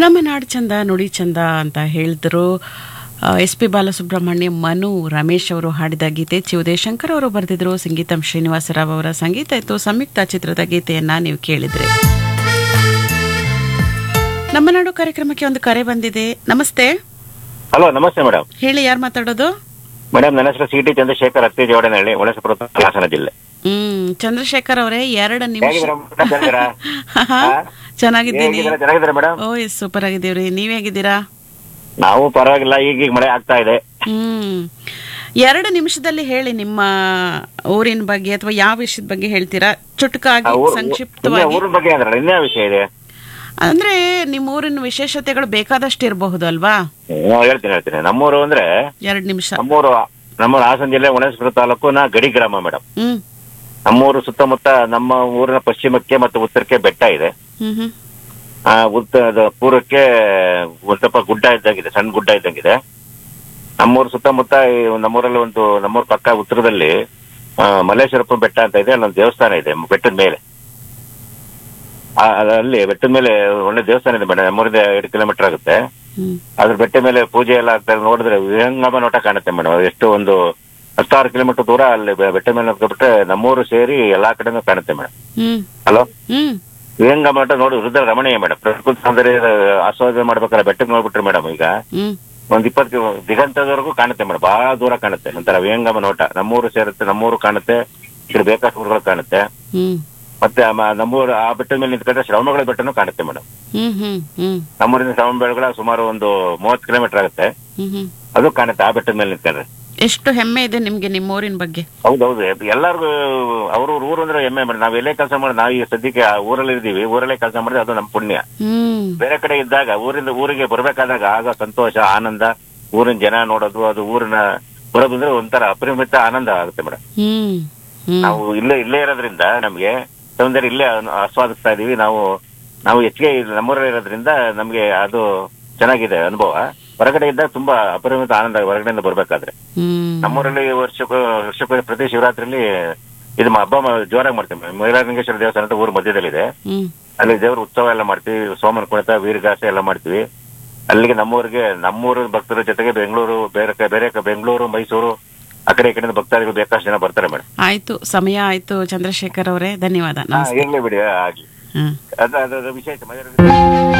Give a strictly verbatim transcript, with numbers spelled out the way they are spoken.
ನಮ್ಮ ನಾಡು ಚಂದ ನುಡಿ ಚಂದ ಅಂತ ಹೇಳಿದ್ರು. ಎಸ್ ಪಿ ಬಾಲಸುಬ್ರಹ್ಮಣ್ಯ, ಮನು, ರಮೇಶ್ ಅವರು ಹಾಡಿದ ಗೀತೆ, ಚಿ ಉದಯಶಂಕರ್ ಅವರು ಬರೆದಿದ್ರು, ಸಂಗೀತಂ ಶ್ರೀನಿವಾಸರಾವ್ ಅವರ ಸಂಗೀತ ಇತ್ತು. ಸಂಯುಕ್ತ ಚಿತ್ರದ ಗೀತೆಯನ್ನ ನೀವು ಕೇಳಿದ್ರಿ. ನಮ್ಮ ನಾಡು ಕಾರ್ಯಕ್ರಮಕ್ಕೆ ಒಂದು ಕರೆ ಬಂದಿದೆ. ನಮಸ್ತೆ. ಹಲೋ, ನಮಸ್ತೆ ಮೇಡಮ್. ಹೇಳಿ, ಯಾರು ಮಾತಾಡೋದು? ಮೇಡಮ್, ನನ್ನ ಹೆಸರು ಸಿ ಟಿ ಚಂದ್ರಶೇಖರ್, ಅತ್ತಿ ಜೋಡನಹಳ್ಳಿ, ಹೊಳೆಸಪುರ, ಹಾಸನ ಜಿಲ್ಲೆ. ಹ್ಮ್ ಚಂದ್ರಶೇಖರ್ ಅವರೇ, ಎರಡು ನಿಮಿಷ. ಚೆನ್ನಾಗಿದ್ದೀನಿ. ಚೆನ್ನಾಗಿದ್ದೀರಾ ಮೇಡಮ್? ಓ, ಸೂಪರ್ ಆಗಿದ್ದೀವ್ರಿ. ನೀವ್ ಹೇಗಿದ್ದೀರಾ? ನಾವು ಪರವಾಗಿಲ್ಲ. ಈಗ ಮಳೆ ಆಗ್ತಾ ಇದೆ. ಹ್ಮ್ ಎರಡು ನಿಮಿಷದಲ್ಲಿ ಹೇಳಿ, ನಿಮ್ಮ ಊರಿನ ಬಗ್ಗೆ ಅಥವಾ ಯಾವ ವಿಷಯದ ಬಗ್ಗೆ ಹೇಳ್ತೀರಾ? ಚುಟುಕಾಗಿ, ಸಂಕ್ಷಿಪ್ತವಾಗಿ. ಊರಿನ ಬಗ್ಗೆ ಅಂದ್ರೆ ಇನ್ಯಾವ ವಿಷಯ ಇದೆ? ಅಂದ್ರೆ ನಿಮ್ಮ ಊರಿನ ವಿಶೇಷತೆಗಳು ಬೇಕಾದಷ್ಟು ಇರಬಹುದು ಅಲ್ವಾ? ಹೇಳ್ತೀನಿ ಹೇಳ್ತೀನಿ ನಮ್ಮೂರು ಅಂದ್ರೆ ಎರಡ್ ನಿಮಿಷ. ನಮ್ಮೂರು ನಮ್ಮೂರು ಹಾಸನ ಜಿಲ್ಲೆ ಹೊಳೆಸಪುರ ತಾಲೂಕು ಗಡಿ ಗ್ರಾಮ ಮೇಡಮ್. ಹ್ಮ್ ನಮ್ಮೂರು ಸುತ್ತಮುತ್ತ ನಮ್ಮ ಊರಿನ ಪಶ್ಚಿಮಕ್ಕೆ ಮತ್ತು ಉತ್ತರಕ್ಕೆ ಬೆಟ್ಟ ಇದೆ. ಹ್ಮ್ ಹ್ಮ್ ಆ ಉತ್ತರ ಪೂರ್ವಕ್ಕೆ ಒಂದ್ ಸ್ವಲ್ಪ ಗುಡ್ಡ ಇದ್ದಂಗಿದೆ, ಸಣ್ಣ ಗುಡ್ಡ ಇದ್ದಂಗಿದೆ. ನಮ್ಮೂರು ಸುತ್ತಮುತ್ತ ನಮ್ಮೂರಲ್ಲಿ ಒಂದು ನಮ್ಮೂರ ಪಕ್ಕ ಉತ್ತರದಲ್ಲಿ ಮಲ್ಲೇಶ್ವರಪ್ಪ ಬೆಟ್ಟ ಅಂತ ಇದೆ. ಅಲ್ಲೊಂದು ದೇವಸ್ಥಾನ ಇದೆ ಬೆಟ್ಟದ ಮೇಲೆ. ಅಲ್ಲಿ ಬೆಟ್ಟದ ಮೇಲೆ ಒಳ್ಳೆ ದೇವಸ್ಥಾನ ಇದೆ ಮೇಡಮ್. ನಮ್ಮೂರಿಂದ ಎರಡು ಕಿಲೋಮೀಟರ್ ಆಗುತ್ತೆ. ಅದ್ರ ಬೆಟ್ಟ ಮೇಲೆ ಪೂಜೆ ಎಲ್ಲ ಆಗ್ತಾರೆ. ನೋಡಿದ್ರೆ ವಿಹಂಗಮ ನೋಟ ಕಾಣುತ್ತೆ ಮೇಡಮ್. ಎಷ್ಟು ಒಂದು ಹತ್ತಾರು ಕಿಲೋಮೀಟರ್ ದೂರ ಅಲ್ಲಿ ಬೆಟ್ಟ ಮೇಲೆ ನೋಡ್ಬಿಟ್ರೆ ನಮ್ಮೂರು ಸೇರಿ ಎಲ್ಲಾ ಕಡೆನೂ ಕಾಣುತ್ತೆ ಮೇಡಮ್. ಹಲೋ, ವಿಹಂಗಮ ನೋಟ ನೋಡಿ ಹೃದಯ ರಮಣೀಯ ಮೇಡಮ್. ಪ್ರಕೃತಿ ಸೌಂದರ್ಯ ಆಸ್ವಾದನೆ ಮಾಡ್ಬೇಕಲ್ಲ ಬೆಟ್ಟಕ್ಕೆ ನೋಡ್ಬಿಟ್ರೆ ಮೇಡಮ್, ಈಗ ಒಂದ್ ಇಪ್ಪತ್ತು ದಿಗಂತದವರೆಗೂ ಕಾಣುತ್ತೆ ಮೇಡಮ್. ಬಹಳ ದೂರ ಕಾಣುತ್ತೆ. ಒಂಥರ ವಿಹಂಗಮ ನೋಟ. ನಮ್ಮೂರು ಸೇರುತ್ತೆ, ನಮ್ಮೂರು ಕಾಣುತ್ತೆ, ಇಲ್ಲಿ ಬೇಕಾದಷ್ಟು ಊರುಗಳು ಕಾಣುತ್ತೆ. ಮತ್ತೆ ನಮ್ಮೂರು ಆ ಬೆಟ್ಟದ ಮೇಲೆ ನಿಂತ್ಕೊಂಡ್ರೆ ಶ್ರವಣಬೆಳಗೊಳ ಬೆಟ್ಟನೂ ಕಾಣುತ್ತೆ ಮೇಡಮ್. ನಮ್ಮೂರಿಂದ ಶ್ರವಣಬೆಳಗೊಳ ಸುಮಾರು ಒಂದು ಮೂವತ್ತು ಕಿಲೋಮೀಟರ್ ಆಗುತ್ತೆ. ಅದು ಕಾಣುತ್ತೆ ಆ ಬೆಟ್ಟದ ಮೇಲೆ ನಿಂತ್ಕೊಂಡ್ರೆ. ಎಷ್ಟು ಹೆಮ್ಮೆ ಇದೆ ನಿಮ್ಗೆ ನಿಮ್ಮ ಊರಿನ ಬಗ್ಗೆ. ಹೌದೌದು, ಎಲ್ಲರಿಗೂ ಅವ್ರ ಊರು ಅಂದ್ರೆ ಹೆಮ್ಮೆ ಮೇಡಮ್. ನಾವ್ ಎಲ್ಲೇ ಕೆಲಸ ಮಾಡಿ, ನಾವ್ ಈಗ ಸದ್ಯಕ್ಕೆ ಊರಲ್ಲಿ ಇದ್ದೀವಿ, ಊರಲ್ಲೇ ಕೆಲಸ ಮಾಡಿದ್ರೆ ಅದು ನಮ್ ಪುಣ್ಯ. ಬೇರೆ ಕಡೆ ಇದ್ದಾಗ ಊರಿಂದ ಊರಿಗೆ ಬರ್ಬೇಕಾದಾಗ ಆಗ ಸಂತೋಷ, ಆನಂದ, ಊರಿನ ಜನ ನೋಡೋದು, ಅದು ಊರಿನ ಬರೋದು ಅಂದ್ರೆ ಒಂಥರ ಅಪರಿಮಿತ ಆನಂದ ಆಗುತ್ತೆ ಮೇಡಮ್. ನಾವು ಇಲ್ಲೇ ಇಲ್ಲೇ ಇರೋದ್ರಿಂದ ನಮ್ಗೆ ಸೌಂದರ್ಯ ಇಲ್ಲೇ ಆಸ್ವಾದಿಸ್ತಾ ಇದೀವಿ. ನಾವು ನಾವು ಹೆಚ್ಚಿಗೆ ನಮ್ಮೂರಲ್ಲಿ ಇರೋದ್ರಿಂದ ನಮ್ಗೆ ಅದು ಚೆನ್ನಾಗಿದೆ ಅನುಭವ. ಹೊರಗಡೆ ಇದ್ದಾಗ ತುಂಬಾ ಅಪರಿಮಿತ ಆನಂದ ಹೊರಗಡೆಯಿಂದ ಬರ್ಬೇಕಾದ್ರೆ. ನಮ್ಮೂರಲ್ಲಿ ವರ್ಷಕ್ಕೆ ವರ್ಷಕ್ಕೆ ಪ್ರತಿ ಶಿವರಾತ್ರಿಲಿ ಇದು ಹಬ್ಬ ಜೋರಾಗಿ ಮಾಡ್ತೀವಿ. ಮೈಲಾರಲಿಂಗೇಶ್ವರ ದೇವಸ್ಥಾನ ಅಂತ ಊರು ಮಧ್ಯದಲ್ಲಿದೆ. ಅಲ್ಲಿ ದೇವ್ರ ಉತ್ಸವ ಎಲ್ಲ ಮಾಡ್ತೀವಿ. ಸೋಮನ ಕುಣಿತ, ವೀರಗಾಸೆ ಎಲ್ಲ ಮಾಡ್ತೀವಿ. ಅಲ್ಲಿಗೆ ನಮ್ಮೂರಿಗೆ ನಮ್ಮೂರು ಭಕ್ತರ ಜೊತೆಗೆ ಬೆಂಗಳೂರು, ಬೇರೆ ಬೇರೆ ಬೆಂಗಳೂರು, ಮೈಸೂರು, ಆ ಕಡೆ ಈ ಕಡೆಯಿಂದ ಭಕ್ತಾದಿಗಳು ಬೇಕಾಷ್ಟು ಜನ ಬರ್ತಾರೆ ಮೇಡಮ್. ಆಯ್ತು, ಸಮಯ ಆಯ್ತು ಚಂದ್ರಶೇಖರ್ ಅವರೇ, ಧನ್ಯವಾದ. ಇರ್ಲಿ ಬಿಡಿ, ಆಗ್ಲಿ. ಅದು ವಿಶೇಷ.